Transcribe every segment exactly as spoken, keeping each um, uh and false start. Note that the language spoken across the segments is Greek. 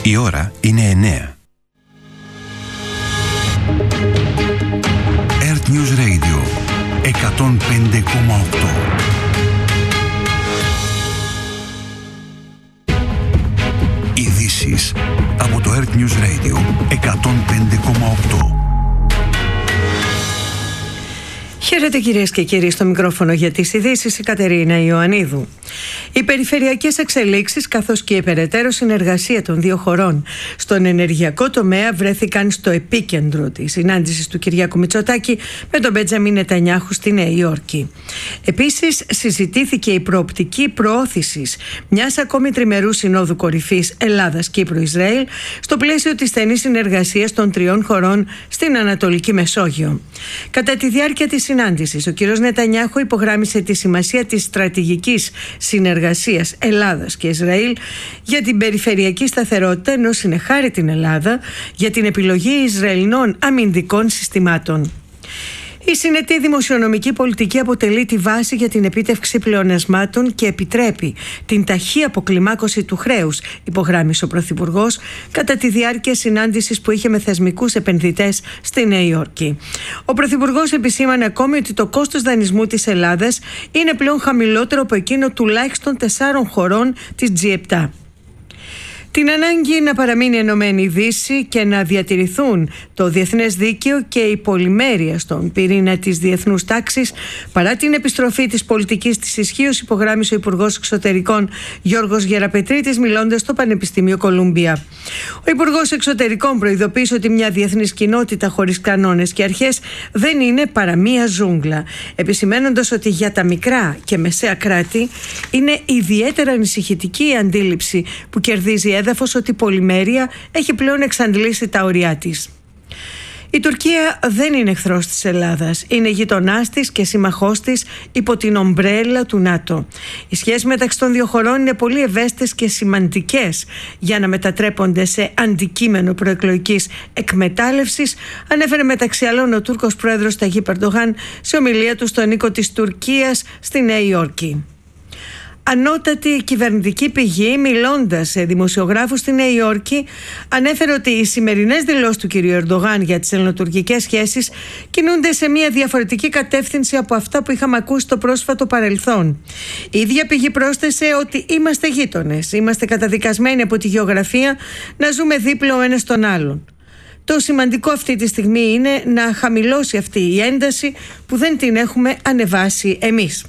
Η ώρα είναι εννέα. Earth News Radio εκατόν πέντε κόμμα οκτώ. Ειδήσεις από το Earth News Radio εκατόν πέντε κόμμα οκτώ. Χαίρετε κυρίες και κύριοι, στο μικρόφωνο για τις ειδήσεις η Κατερίνα Ιωαννίδου. Οι περιφερειακές εξελίξεις καθώς και η περαιτέρω συνεργασία των δύο χωρών στον ενεργειακό τομέα βρέθηκαν στο επίκεντρο της συνάντησης του Κυριάκου Μητσοτάκη με τον Μπεντζαμίν Νετανιάχου στη Νέα Υόρκη. Επίσης συζητήθηκε η προοπτική προώθησης μιας ακόμη τριμερούς συνόδου κορυφής Ελλάδας-Κύπρου-Ισραήλ στο πλαίσιο της στενής συνεργασίας των τριών χωρών στην Ανατολική Μεσόγειο. Κατά τη διάρκεια της συνάντησης, ο κ. Νετανιάχου υπογράμμισε τη σημασία της στρατηγικής συνεργασίας Ελλάδας και Ισραήλ για την περιφερειακή σταθερότητα, ενώ συνεχάρει την Ελλάδα για την επιλογή Ισραηλινών αμυντικών συστημάτων. Η συνετή δημοσιονομική πολιτική αποτελεί τη βάση για την επίτευξη πλεονασμάτων και επιτρέπει την ταχύ αποκλιμάκωση του χρέους, υπογράμμισε ο Πρωθυπουργός κατά τη διάρκεια συνάντησης που είχε με θεσμικούς επενδυτές στη Νέα Υόρκη. Ο Πρωθυπουργός επισήμανε ακόμη ότι το κόστος δανεισμού της Ελλάδας είναι πλέον χαμηλότερο από εκείνο τουλάχιστον τεσσάρων χωρών της τζι επτά. Την ανάγκη να παραμείνει ενωμένη η Δύση και να διατηρηθούν το διεθνές δίκαιο και η πολυμέρεια στον πυρήνα της διεθνούς τάξης παρά την επιστροφή της πολιτικής της ισχύως, υπογράμμισε ο Υπουργός Εξωτερικών Γιώργος Γεραπετρίτης μιλώντας στο Πανεπιστήμιο Κολούμπια. Ο Υπουργός Εξωτερικών προειδοποίησε ότι μια διεθνής κοινότητα χωρίς κανόνες και αρχές δεν είναι παρά μια ζούγκλα, επισημένοντας ότι για τα μικρά και μεσαία κράτη είναι ιδιαίτερα ανησυχητική η αντίληψη που κερδίζει έδαφος ότι η πολυμέρεια έχει πλέον εξαντλήσει τα ωριά της. Η Τουρκία δεν είναι εχθρός της Ελλάδας, είναι γειτονάς της και σύμμαχός της υπό την ομπρέλα του ΝΑΤΟ. Οι σχέσεις μεταξύ των δύο χωρών είναι πολύ ευαίσθητες και σημαντικές για να μετατρέπονται σε αντικείμενο προεκλογικής εκμετάλλευσης, ανέφερε μεταξύ άλλων ο Τούρκος πρόεδρος Ταγίπ Ερντογάν σε ομιλία του στον οίκο της Τουρκίας στη Νέα Υόρκη. Ανώτατη κυβερνητική πηγή, μιλώντας σε δημοσιογράφους στη Νέα Υόρκη, ανέφερε ότι οι σημερινές δηλώσεις του κ. Ερντογάν για τις ελληνοτουρκικές σχέσεις κινούνται σε μια διαφορετική κατεύθυνση από αυτά που είχαμε ακούσει στο πρόσφατο παρελθόν. Η ίδια πηγή πρόσθεσε ότι είμαστε γείτονες, είμαστε καταδικασμένοι από τη γεωγραφία να ζούμε δίπλα ο ένας τον άλλον. Το σημαντικό αυτή τη στιγμή είναι να χαμηλώσει αυτή η ένταση που δεν την έχουμε ανεβάσει εμείς.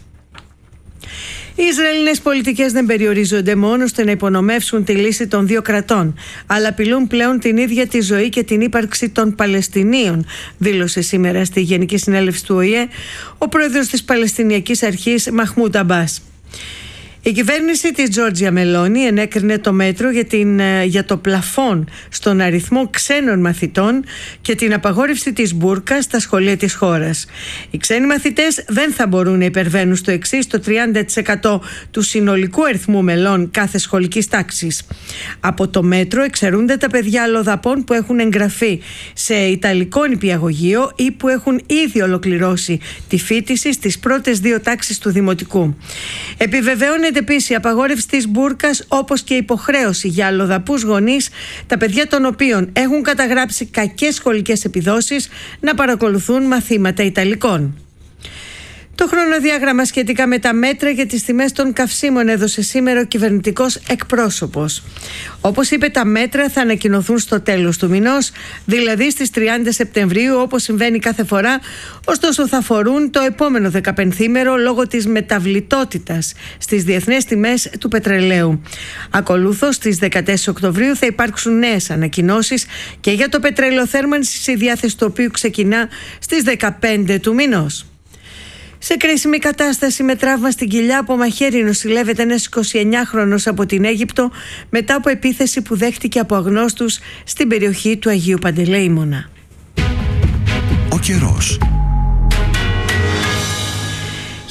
Οι Ισραηλινές πολιτικές δεν περιορίζονται μόνο στο να υπονομεύσουν τη λύση των δύο κρατών, αλλά απειλούν πλέον την ίδια τη ζωή και την ύπαρξη των Παλαιστινίων, δήλωσε σήμερα στη Γενική Συνέλευση του Ο Η Ε ο πρόεδρος της Παλαιστινιακής Αρχής Μαχμούντ Αμπάς. Η κυβέρνηση της Τζόρτζια Μελόνι ενέκρινε το μέτρο για, την, για το πλαφόν στον αριθμό ξένων μαθητών και την απαγόρευση της μπούρκας στα σχολεία της χώρας. Οι ξένοι μαθητές δεν θα μπορούν να υπερβαίνουν στο εξής το τριάντα τοις εκατό του συνολικού αριθμού μελών κάθε σχολικής τάξης. Από το μέτρο εξαιρούνται τα παιδιά αλλοδαπών που έχουν εγγραφεί σε ιταλικό νηπιαγωγείο ή που έχουν ήδη ολοκληρώσει τη φοιτηση στις πρώτες δύο τάξεις του δημοτικού. Επιβεβαιώνεται επίσης η απαγόρευση της μπούρκας, όπως και η υποχρέωση για αλλοδαπούς γονείς, τα παιδιά των οποίων έχουν καταγράψει κακές σχολικές επιδόσεις, να παρακολουθούν μαθήματα Ιταλικών. Το χρονοδιάγραμμα σχετικά με τα μέτρα για τις τιμές των καυσίμων έδωσε σήμερα ο κυβερνητικός εκπρόσωπος. Όπως είπε, τα μέτρα θα ανακοινωθούν στο τέλος του μηνός, δηλαδή στις τριάντα Σεπτεμβρίου, όπως συμβαίνει κάθε φορά, ωστόσο θα αφορούν το επόμενο δεκαπενθήμερο λόγω της μεταβλητότητας στις διεθνές τιμές του πετρελαίου. Ακολούθως, στις δεκατέσσερις Οκτωβρίου θα υπάρξουν νέες ανακοινώσεις και για το πετρέλαιο θέρμανσης, η διάθεση του οποίου ξεκινά στις δεκαπέντε του μηνός. Σε κρίσιμη κατάσταση με τραύμα στην κοιλιά από μαχαίρι νοσηλεύεται ένας εικοσιεννιάχρονος από την Αίγυπτο μετά από επίθεση που δέχτηκε από αγνώστους στην περιοχή του Αγίου Παντελεήμωνα. Ο καιρός.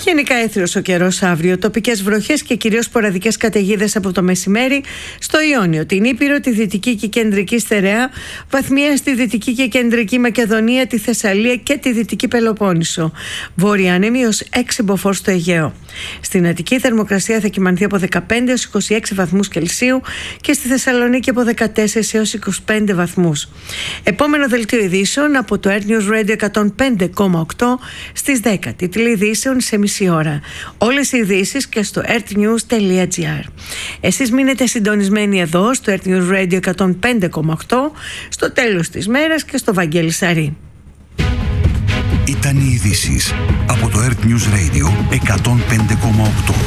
Γενικά έθριος ο καιρός αύριο. Τοπικές βροχές και κυρίως σποραδικές καταιγίδες από το μεσημέρι στο Ιόνιο, την Ήπειρο, τη Δυτική και Κεντρική Στερεά, βαθμία στη Δυτική και Κεντρική Μακεδονία, τη Θεσσαλία και τη Δυτική Πελοπόννησο. Βόρεια άνεμη ως έξι μποφόρ στο Αιγαίο. Στην Αττική η θερμοκρασία θα κυμανθεί από δεκαπέντε έως είκοσι έξι βαθμούς Κελσίου και στη Θεσσαλονίκη από δεκατέσσερα έως είκοσι πέντε βαθμούς. Επόμενο δελτίο ειδήσεων από το Earth News Radio εκατόν πέντε κόμμα οκτώ στις δέκα. Τίτλοι ειδήσεων σε μισή ώρα. Όλες οι ειδήσεις και στο earthnews τελεία gr. Εσείς μείνετε συντονισμένοι εδώ στο Earth News Radio εκατόν πέντε κόμμα οκτώ, στο τέλος της μέρας και στο Βαγγέλη Σαρή. Ήταν οι ειδήσεις από το Earth News Radio εκατόν πέντε κόμμα οκτώ.